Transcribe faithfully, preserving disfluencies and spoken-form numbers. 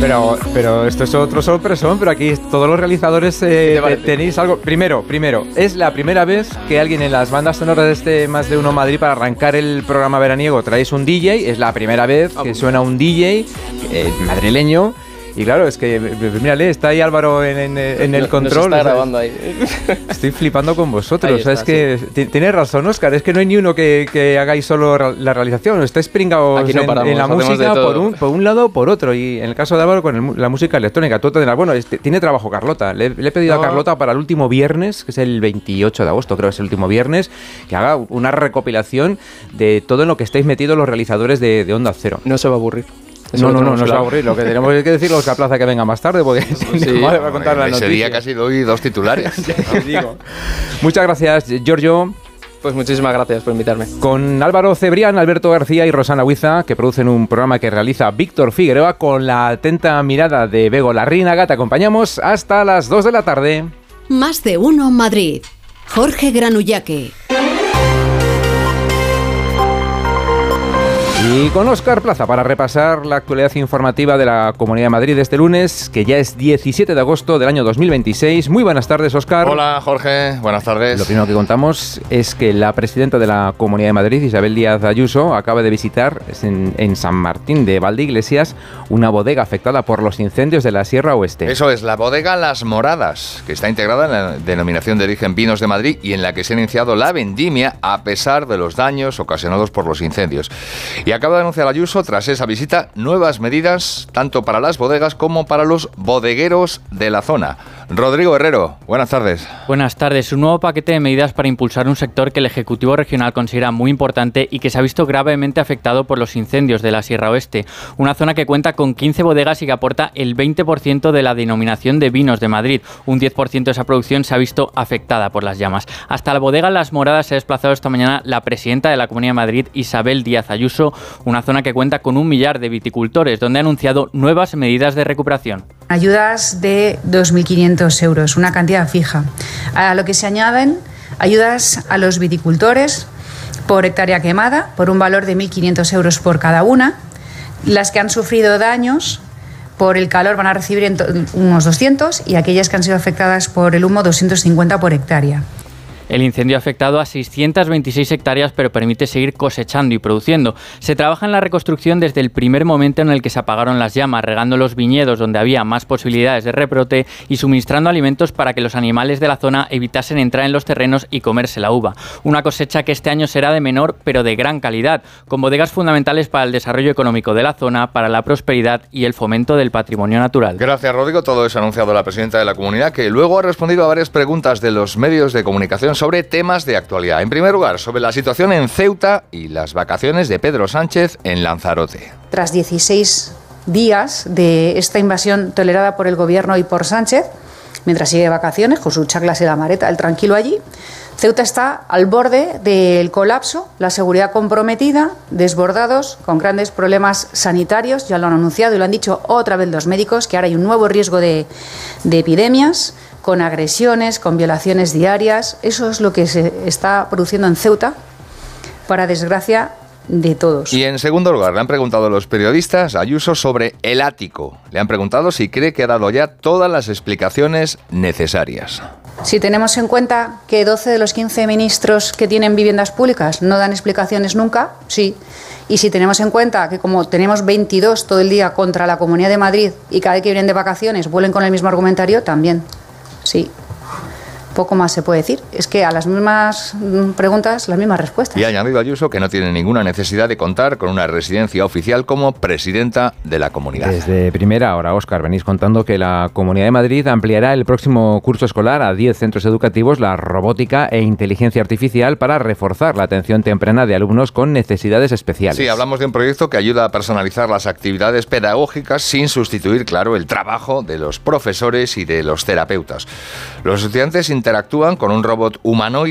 Pero, pero esto es otro sorpresón, pero aquí todos los realizadores eh, tenéis algo. Primero, primero, es la primera vez que alguien en las bandas sonoras de este Más de Uno Madrid, para arrancar el programa veraniego, traéis un D J. Es la primera vez que suena un D J eh, madrileño. Y claro, es que, mírale, está ahí Álvaro en, en, en el no, control. Nos está grabando ahí. Estoy flipando con vosotros. Está, es que sí. Tienes razón, Óscar. Es que no hay ni uno que, que hagáis solo la realización. Estáis pringados no paramos, en, en la música por un, por un lado o por otro. Y en el caso de Álvaro, con el, la música electrónica. Tú tendrás, bueno, este, tiene trabajo Carlota. Le, le he pedido no. a Carlota para el último viernes, que es el veintiocho de agosto, creo que es el último viernes, que haga una recopilación de todo en lo que estáis metidos los realizadores de, de Onda Cero. No se va a aburrir. Eso no, no, no, no se va a aburrir. Lo que tenemos que decirlo es que a Plaza que venga más tarde, porque sí, sí, no va a contar la noticia. Ese día casi doy dos titulares. Te digo. Muchas gracias, Giorgio. Pues muchísimas gracias por invitarme. Con Álvaro Cebrián, Alberto García y Rosana Huiza, que producen un programa que realiza Víctor Figueroa, con la atenta mirada de Bego Larrínaga, te acompañamos hasta las dos de la tarde. Más de Uno Madrid. Jorge Granullaque. Y con Óscar Plaza para repasar la actualidad informativa de la Comunidad de Madrid de este lunes, que ya es diecisiete de agosto del año dos mil veintiséis. Muy buenas tardes, Óscar. Hola, Jorge. Buenas tardes. Lo primero que contamos es que la presidenta de la Comunidad de Madrid, Isabel Díaz Ayuso, acaba de visitar en, en San Martín de Valdeiglesias una bodega afectada por los incendios de la Sierra Oeste. Eso es, la bodega Las Moradas, que está integrada en la denominación de origen Vinos de Madrid y en la que se ha iniciado la vendimia a pesar de los daños ocasionados por los incendios. Y acaba de anunciar Ayuso, tras esa visita, nuevas medidas tanto para las bodegas como para los bodegueros de la zona. Rodrigo Herrero, buenas tardes. Buenas tardes. Un nuevo paquete de medidas para impulsar un sector que el Ejecutivo Regional considera muy importante y que se ha visto gravemente afectado por los incendios de la Sierra Oeste. Una zona que cuenta con quince bodegas y que aporta el veinte por ciento de la denominación de vinos de Madrid. Un diez por ciento de esa producción se ha visto afectada por las llamas. Hasta la bodega Las Moradas se ha desplazado esta mañana la presidenta de la Comunidad de Madrid, Isabel Díaz Ayuso, una zona que cuenta con un millar de viticultores, donde ha anunciado nuevas medidas de recuperación. Ayudas de dos mil quinientos euros, una cantidad fija. A lo que se añaden ayudas a los viticultores por hectárea quemada, por un valor de mil quinientos euros por cada una. Las que han sufrido daños por el calor van a recibir unos doscientos y aquellas que han sido afectadas por el humo doscientos cincuenta por hectárea. El incendio ha afectado a seiscientas veintiséis hectáreas, pero permite seguir cosechando y produciendo. Se trabaja en la reconstrucción desde el primer momento en el que se apagaron las llamas, regando los viñedos donde había más posibilidades de rebrote y suministrando alimentos para que los animales de la zona evitasen entrar en los terrenos y comerse la uva. Una cosecha que este año será de menor, pero de gran calidad, con bodegas fundamentales para el desarrollo económico de la zona, para la prosperidad y el fomento del patrimonio natural. Gracias, Rodrigo. Todo eso ha anunciado la presidenta de la comunidad, que luego ha respondido a varias preguntas de los medios de comunicación sobre temas de actualidad. En primer lugar, sobre la situación en Ceuta y las vacaciones de Pedro Sánchez en Lanzarote. Tras dieciséis días de esta invasión tolerada por el gobierno y por Sánchez, mientras sigue de vacaciones con sus chaclas y la mareta, el tranquilo allí, Ceuta está al borde del colapso, la seguridad comprometida, desbordados, con grandes problemas sanitarios, ya lo han anunciado y lo han dicho otra vez los médicos, que ahora hay un nuevo riesgo de, de epidemias, con agresiones, con violaciones diarias. Eso es lo que se está produciendo en Ceuta, para desgracia de todos. Y en segundo lugar, le han preguntado a los periodistas a Ayuso sobre el ático. Le han preguntado si cree que ha dado ya todas las explicaciones necesarias. Si tenemos en cuenta que doce de los quince ministros que tienen viviendas públicas no dan explicaciones nunca, sí. Y si tenemos en cuenta que como tenemos veintidós todo el día contra la Comunidad de Madrid y cada vez que vienen de vacaciones vuelven con el mismo argumentario, también. Sí, poco más se puede decir. Es que a las mismas preguntas, las mismas respuestas. Y ha añadido Ayuso que no tiene ninguna necesidad de contar con una residencia oficial como presidenta de la comunidad. Desde primera hora, Óscar, venís contando que la Comunidad de Madrid ampliará el próximo curso escolar a diez centros educativos la robótica e inteligencia artificial para reforzar la atención temprana de alumnos con necesidades especiales. Sí, hablamos de un proyecto que ayuda a personalizar las actividades pedagógicas sin sustituir, claro, el trabajo de los profesores y de los terapeutas. Los estudiantes interactúan con un robot humanoide